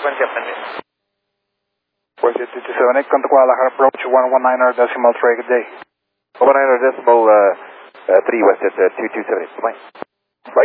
frecuencia pendiente. Pues 227, contact Guadalajara, approach 119.3, good day. 119.3 West at 227, plane.